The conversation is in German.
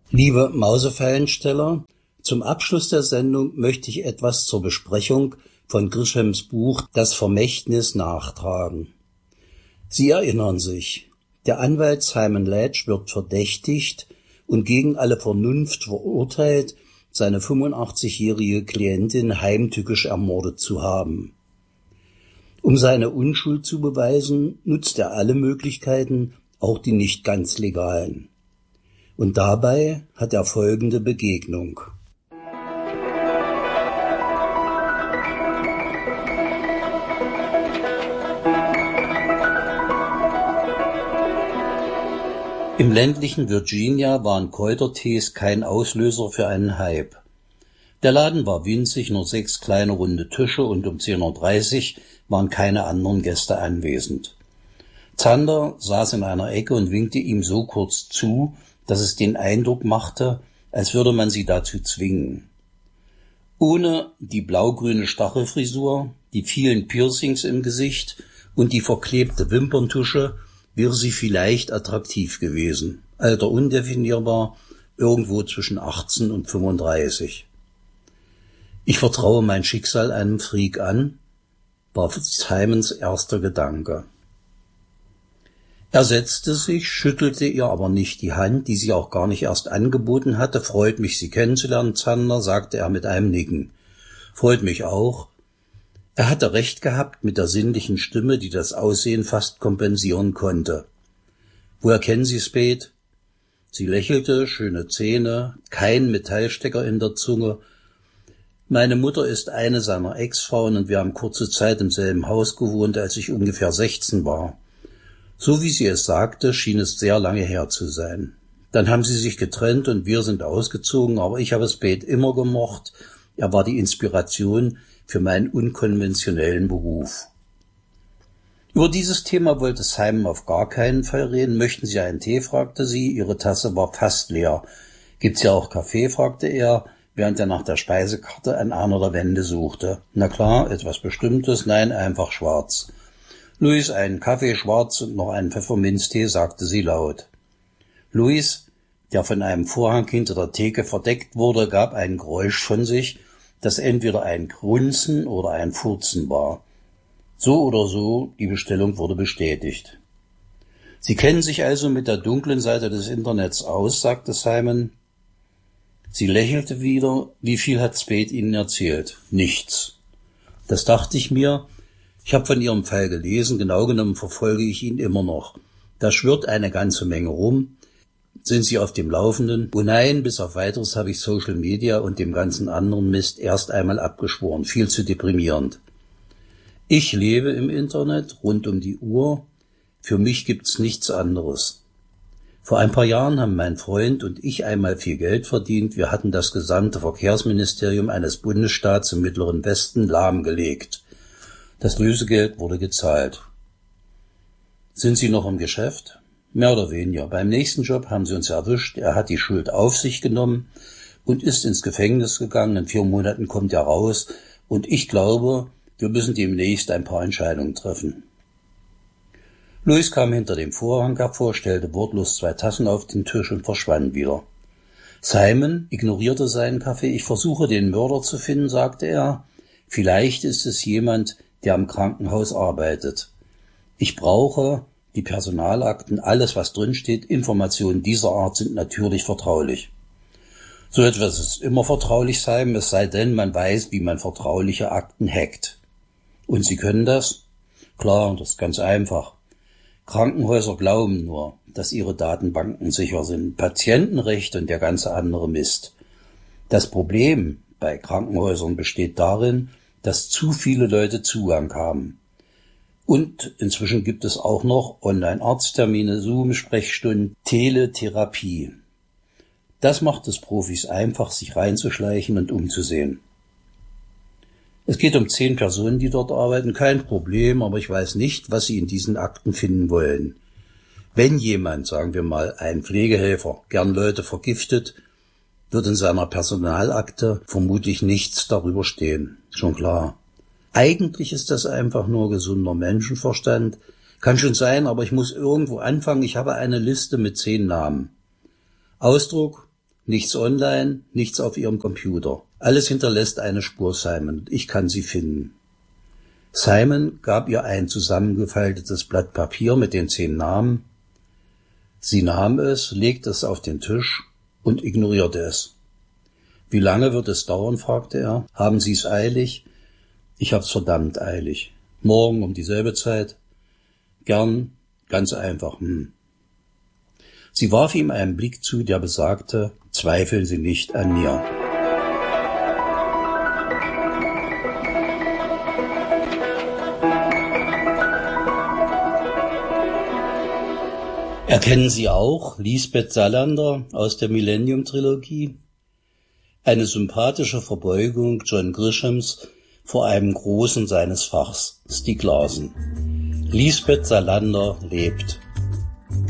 Liebe Mausefallensteller, zum Abschluss der Sendung möchte ich etwas zur Besprechung von Grishems Buch »Das Vermächtnis« nachtragen. Sie erinnern sich, der Anwalt Simon Ledge wird verdächtigt und gegen alle Vernunft verurteilt, seine 85-jährige Klientin heimtückisch ermordet zu haben. Um seine Unschuld zu beweisen, nutzt er alle Möglichkeiten, auch die nicht ganz legalen. Und dabei hat er folgende Begegnung. Im ländlichen Virginia waren Kräutertees kein Auslöser für einen Hype. Der Laden war winzig, nur 6 kleine runde Tische und um 10:30 Uhr waren keine anderen Gäste anwesend. Zander saß in einer Ecke und winkte ihm so kurz zu, dass es den Eindruck machte, als würde man sie dazu zwingen. Ohne die blau-grüne Stachelfrisur, die vielen Piercings im Gesicht und die verklebte Wimperntusche wäre sie vielleicht attraktiv gewesen. Alter undefinierbar, irgendwo zwischen 18 und 35. Ich vertraue mein Schicksal einem Freak an, war Simons erster Gedanke. Er setzte sich, schüttelte ihr aber nicht die Hand, die sie auch gar nicht erst angeboten hatte. »Freut mich, Sie kennenzulernen, Zander«, sagte er mit einem Nicken. »Freut mich auch.« Er hatte recht gehabt mit der sinnlichen Stimme, die das Aussehen fast kompensieren konnte. »Woher kennen Sie Spade?« Sie lächelte, schöne Zähne, kein Metallstecker in der Zunge. »Meine Mutter ist eine seiner Ex-Frauen und wir haben kurze Zeit im selben Haus gewohnt, als ich ungefähr 16 war.« So wie sie es sagte, schien es sehr lange her zu sein. Dann haben sie sich getrennt und wir sind ausgezogen, aber ich habe Spade immer gemocht. Er war die Inspiration für meinen unkonventionellen Beruf. Über dieses Thema wollte Simon auf gar keinen Fall reden. »Möchten Sie einen Tee?« fragte sie. Ihre Tasse war fast leer. »Gibt's hier auch Kaffee?« fragte er, während er nach der Speisekarte an einer der Wände suchte. »Na klar, etwas Bestimmtes?« »Nein, einfach schwarz.« »Louis, einen Kaffee schwarz und noch einen Pfefferminztee«, sagte sie laut. Louis, der von einem Vorhang hinter der Theke verdeckt wurde, gab ein Geräusch von sich, das entweder ein Grunzen oder ein Furzen war. So oder so, die Bestellung wurde bestätigt. »Sie kennen sich also mit der dunklen Seite des Internets aus«, sagte Simon. Sie lächelte wieder. »Wie viel hat Spade Ihnen erzählt?« »Nichts.« »Das dachte ich mir. Ich habe von Ihrem Fall gelesen, genau genommen verfolge ich ihn immer noch. Da schwirrt eine ganze Menge rum. Sind Sie auf dem Laufenden?« »Oh nein, bis auf Weiteres habe ich Social Media und dem ganzen anderen Mist erst einmal abgeschworen. Viel zu deprimierend. Ich lebe im Internet rund um die Uhr. Für mich gibt's nichts anderes. Vor ein paar Jahren haben mein Freund und ich einmal viel Geld verdient. Wir hatten das gesamte Verkehrsministerium eines Bundesstaats im Mittleren Westen lahmgelegt. Das Lösegeld wurde gezahlt. Sind Sie noch im Geschäft? Mehr oder weniger. Beim nächsten Job haben sie uns erwischt. Er hat die Schuld auf sich genommen und ist ins Gefängnis gegangen. In 4 Monaten kommt er raus. Und ich glaube, wir müssen demnächst ein paar Entscheidungen treffen. Louis kam hinter dem Vorhang hervor, stellte wortlos 2 Tassen auf den Tisch und verschwand wieder. Simon ignorierte seinen Kaffee. »Ich versuche, den Mörder zu finden«, sagte er. »Vielleicht ist es jemand, der am Krankenhaus arbeitet. Ich brauche die Personalakten, alles, was drinsteht. Informationen dieser Art sind natürlich vertraulich.« »So etwas ist immer vertraulich, Simon, es sei denn, man weiß, wie man vertrauliche Akten hackt.« »Und Sie können das?« »Klar, das ist ganz einfach. Krankenhäuser glauben nur, dass ihre Datenbanken sicher sind. Patientenrecht und der ganze andere Mist. Das Problem bei Krankenhäusern besteht darin, dass zu viele Leute Zugang haben. Und inzwischen gibt es auch noch Online-Arzttermine, Zoom-Sprechstunden, Teletherapie. Das macht es Profis einfach, sich reinzuschleichen und umzusehen. Es geht um 10 Personen, die dort arbeiten, kein Problem, aber ich weiß nicht, was sie in diesen Akten finden wollen. Wenn jemand, sagen wir mal ein Pflegehelfer, gern Leute vergiftet, wird in seiner Personalakte vermutlich nichts darüber stehen. Schon klar. Eigentlich ist das einfach nur gesunder Menschenverstand. Kann schon sein, aber ich muss irgendwo anfangen. Ich habe eine Liste mit 10 Namen. Ausdruck: Nichts online, nichts auf Ihrem Computer. Alles hinterlässt eine Spur, Simon, und ich kann sie finden. Simon gab ihr ein zusammengefaltetes Blatt Papier mit den 10 Namen. Sie nahm es, legte es auf den Tisch und ignorierte es. »Wie lange wird es dauern?« fragte er. »Haben Sie es eilig?« »Ich hab's verdammt eilig. Morgen um dieselbe Zeit?« »Gern, ganz einfach, Sie warf ihm einen Blick zu, der besagte, »Zweifeln Sie nicht an mir.« Erkennen Sie auch Lisbeth Salander aus der Millennium-Trilogie? Eine sympathische Verbeugung John Grishams vor einem Großen seines Fachs, Stieg Larsson. Lisbeth Salander lebt.